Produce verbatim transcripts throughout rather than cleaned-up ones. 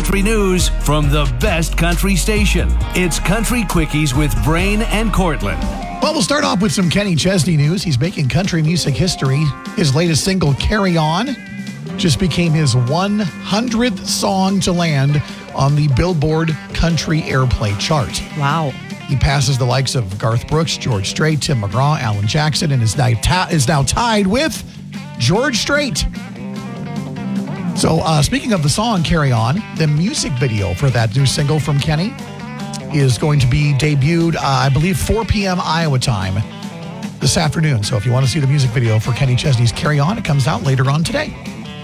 country news from the best country station. It's Country Quickies with Brain and Cortland. Well, we'll start off with some Kenny Chesney news. He's making country music history. His latest single, Carry On, just became his one hundredth song to land on the Billboard Country Airplay chart. Wow. He passes the likes of Garth Brooks, George Strait, Tim McGraw, Alan Jackson, and is now, ta- is now tied with George Strait. So uh, speaking of the song Carry On, the music video for that new single from Kenny is going to be debuted, uh, I believe, four p.m. Iowa time this afternoon. So if you want to see the music video for Kenny Chesney's Carry On, it comes out later on today.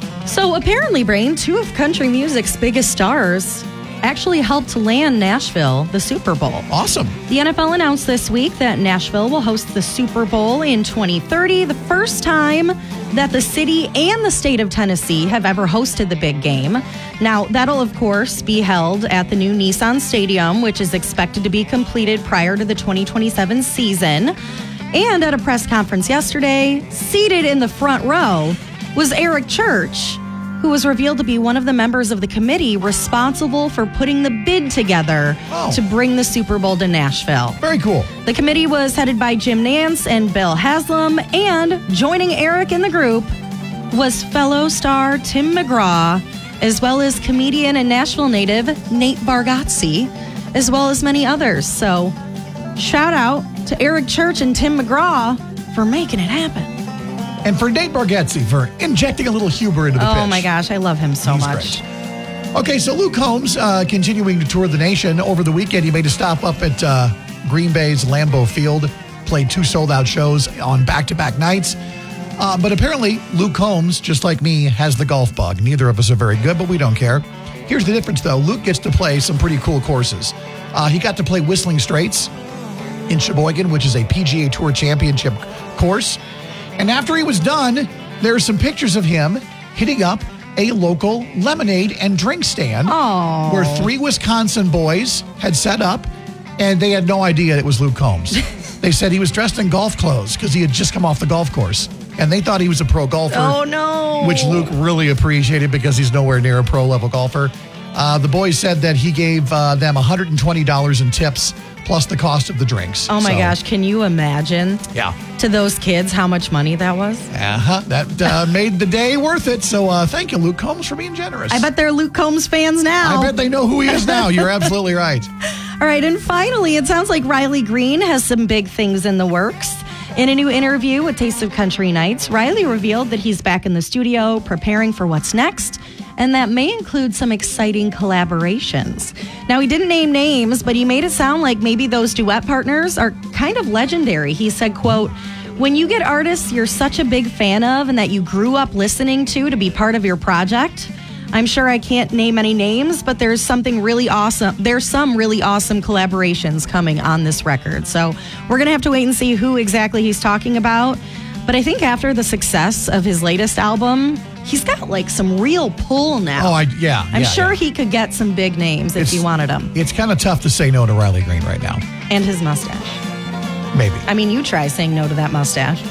So apparently, Brain, two of country music's biggest stars actually helped land Nashville the Super Bowl. Awesome. The N F L announced this week that Nashville will host the Super Bowl in twenty thirty, the first time that the city and the state of Tennessee have ever hosted the big game. Now, that'll, of course, be held at the new Nissan Stadium, which is expected to be completed prior to the twenty twenty-seven season. And at a press conference yesterday, seated in the front row was Eric Church, who was revealed to be one of the members of the committee responsible for putting the bid together oh. to bring the Super Bowl to Nashville. Very cool. The committee was headed by Jim Nance and Bill Haslam, and joining Eric in the group was fellow star Tim McGraw, as well as comedian and Nashville native Nate Bargatze, as well as many others. So, shout out to Eric Church and Tim McGraw for making it happen. And for Nate Bargatze for injecting a little humor into the oh pitch. Oh my gosh, I love him so He's much. Great. Okay, so Luke Combs uh, continuing to tour the nation. Over the weekend, he made a stop up at uh, Green Bay's Lambeau Field, played two sold-out shows on back-to-back nights. Uh, but apparently, Luke Combs, just like me, has the golf bug. Neither of us are very good, but we don't care. Here's the difference, though. Luke gets to play some pretty cool courses. Uh, he got to play Whistling Straits in Sheboygan, which is a P G A Tour Championship course. And after he was done, there are some pictures of him hitting up a local lemonade and drink stand Aww. where three Wisconsin boys had set up, and they had no idea it was Luke Combs. They said he was dressed in golf clothes because he had just come off the golf course, and they thought he was a pro golfer. Oh, no. Which Luke really appreciated because he's nowhere near a pro-level golfer. Uh, the boys said that he gave uh, them one hundred twenty dollars in tips plus the cost of the drinks. Oh, my so, gosh. Can you imagine yeah. to those kids how much money that was? Uh-huh. That uh, made the day worth it. So uh, thank you, Luke Combs, for being generous. I bet they're Luke Combs fans now. I bet they know who he is now. You're absolutely right. All right. And finally, it sounds like Riley Green has some big things in the works. In a new interview with Taste of Country Nights, Riley revealed that he's back in the studio preparing for what's next, and that may include some exciting collaborations. Now, he didn't name names, but he made it sound like maybe those duet partners are kind of legendary. He said, quote, "When you get artists you're such a big fan of and that you grew up listening to to be part of your project, I'm sure I can't name any names, but there's something really awesome. There's some really awesome collaborations coming on this record. So we're going to have to wait and see who exactly he's talking about. But I think after the success of his latest album, he's got like some real pull now. Oh, I, yeah. I'm yeah, sure yeah. he could get some big names if It's- he wanted them. It's kind of tough to say no to Riley Green right now. And his mustache. Maybe. I mean, you try saying no to that mustache.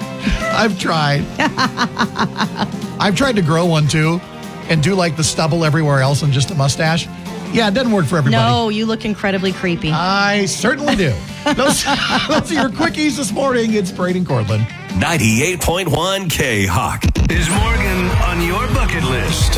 I've tried. I've tried to grow one too and do like the stubble everywhere else and just a mustache. Yeah, it doesn't work for everybody. No, you look incredibly creepy. I certainly do. those, those are your quickies this morning. It's Brain and Cortland. ninety-eight point one K-Hawk. Is Morgan on your bucket list?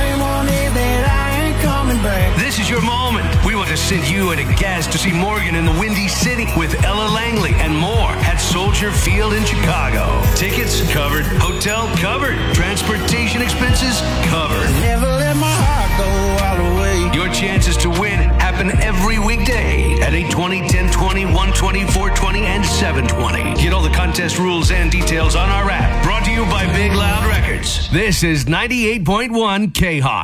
This is your moment. We want to send you and a guest to see Morgan in the Windy City with Ella Langley and more at Soldier Field in Chicago. Tickets covered, hotel covered, transportation expenses covered. Never let my heart go all the way. Your chances to win happen every weekday at eight twenty, ten twenty, one twenty, four twenty, and seven twenty. Get all the contest rules and details on our app. Brought to you by Big Loud Records. This is ninety-eight point one K-Hawk.